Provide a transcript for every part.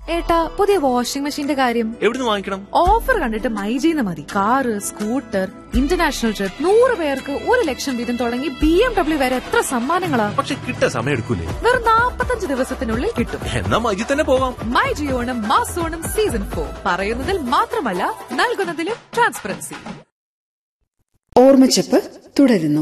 ഏട്ടാ, പുതിയ വാഷിംഗ് മെഷീന്റെ കാര്യം എവിടുന്ന് വാങ്ങിക്കണം? ഓഫർ കണ്ടിട്ട് മൈജിന്ന് മതി. കാറ്, സ്കൂട്ടർ, ഇന്റർനാഷണൽ ട്രിപ്പ്, 100 പേർക്ക് 1,00,000 വീതം തുടങ്ങി BMW വരെ എത്ര സമ്മാനങ്ങളാ. പക്ഷെ കിട്ടാൻ സമയം എടുക്കൂലേ? വെറും 45 ദിവസത്തിനുള്ളിൽ കിട്ടും. എന്നാ മൈജി തന്നെ പോവാം. മൈജി ഓണം മാസോണം സീസൺ 4 പറയുന്നതിൽ മാത്രമല്ല നൽകുന്നതിലും ട്രാൻസ്പെറൻസി. ഓർമ്മച്ചപ്പ് തുടരുന്നു.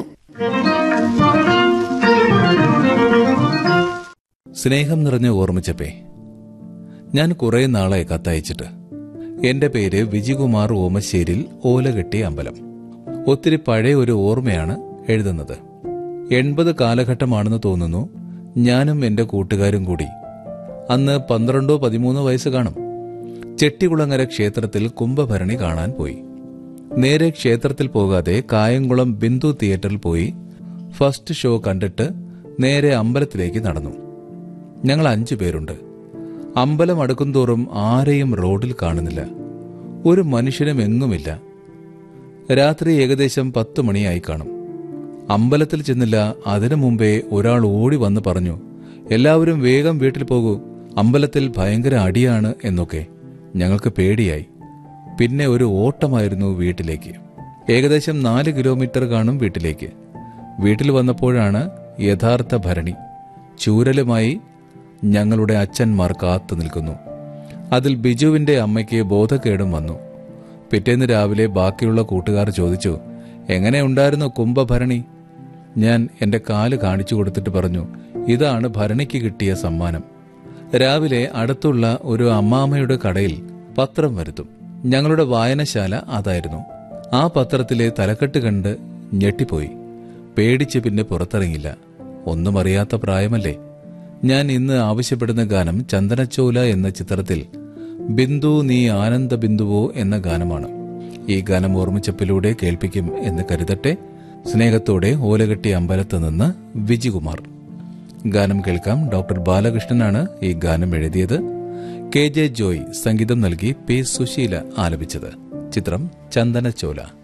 സ്നേഹം നിറഞ്ഞ ഓർമ്മച്ചപ്പേ, ഞാൻ കുറെ നാളായി കത്തയച്ചിട്ട്. എന്റെ പേര് വിജികുമാർ ഓമശ്ശേരിൽ ഓലകെട്ടി അമ്പലം. ഒത്തിരി പഴയ ഒരു ഓർമ്മയാണ് എഴുതുന്നത്. 80 കാലഘട്ടമാണെന്ന് തോന്നുന്നു. ഞാനും എന്റെ കൂട്ടുകാരും കൂടി അന്ന് 12-13 വയസ്സ് കാണും. ചെട്ടികുളങ്ങര ക്ഷേത്രത്തിൽ കുംഭഭരണി കാണാൻ പോയി. നേരെ ക്ഷേത്രത്തിൽ പോകാതെ കായംകുളം ബിന്ദു തിയേറ്ററിൽ പോയി ഫസ്റ്റ് ഷോ കണ്ടിട്ട് നേരെ അമ്പലത്തിലേക്ക് നടന്നു. ഞങ്ങൾ 5 പേരുണ്ട്. അമ്പലം അടുക്കുംതോറും ആരെയും റോഡിൽ കാണുന്നില്ല. ഒരു മനുഷ്യനും എങ്ങുമില്ല. രാത്രി ഏകദേശം 10 മണിയായി കാണും. അമ്പലത്തിൽ ചെന്നില്ല. അതിനു മുമ്പേ ഒരാൾ ഓടി വന്ന് പറഞ്ഞു, എല്ലാവരും വേഗം വീട്ടിൽ പോകൂ, അമ്പലത്തിൽ ഭയങ്കര അടിയാണ് എന്നൊക്കെ. ഞങ്ങൾക്ക് പേടിയായി. പിന്നെ ഒരു ഓട്ടമായിരുന്നു വീട്ടിലേക്ക്. ഏകദേശം 4 കിലോമീറ്റർ കാണും വീട്ടിലേക്ക്. വീട്ടിൽ വന്നപ്പോഴാണ് യഥാർത്ഥ ഭരണി. ചൂരലുമായി ഞങ്ങളുടെ അച്ഛന്മാർ കാത്തു നിൽക്കുന്നു. അതിൽ ബിജുവിന്റെ അമ്മയ്ക്ക് ബോധക്കേടും വന്നു. പിറ്റേന്ന് രാവിലെ ബാക്കിയുള്ള കൂട്ടുകാർ ചോദിച്ചു, എങ്ങനെ ഉണ്ടായിരുന്നു കുംഭഭരണി? ഞാൻ എന്റെ കാല് കാണിച്ചു കൊടുത്തിട്ട് പറഞ്ഞു, ഇതാണ് ഭരണിക്ക് കിട്ടിയ സമ്മാനം. രാവിലെ അടുത്തുള്ള ഒരു അമ്മാമ്മയുടെ കടയിൽ പത്രം വരുത്തും. ഞങ്ങളുടെ വായനശാല അതായിരുന്നു. ആ പത്രത്തിലെ തലക്കെട്ട് കണ്ട് ഞെട്ടിപ്പോയി. പേടിച്ച് പിന്നെ പുറത്തിറങ്ങില്ല. ഒന്നും അറിയാത്ത പ്രായമല്ലേ. ഞാൻ ഇന്ന് ആവശ്യപ്പെടുന്ന ഗാനം ചന്ദനച്ചോല എന്ന ചിത്രത്തിൽ ബിന്ദു നീ ആനന്ദ ബിന്ദുവോ എന്ന ഗാനമാണ്. ഈ ഗാനം ഓർമ്മച്ചപ്പിലൂടെ കേൾപ്പിക്കും എന്ന് കരുതട്ടെ. സ്നേഹത്തോടെ ഓലകെട്ടി അമ്പലത്ത് നിന്ന് വിജികുമാർ. ഗാനം കേൾക്കാം. ഡോക്ടർ ബാലകൃഷ്ണനാണ് ഈ ഗാനം എഴുതിയത്. KJ ജോയ് സംഗീതം നൽകി P. സുശീല ആലപിച്ചത്. ചിത്രം ചന്ദനച്ചോല.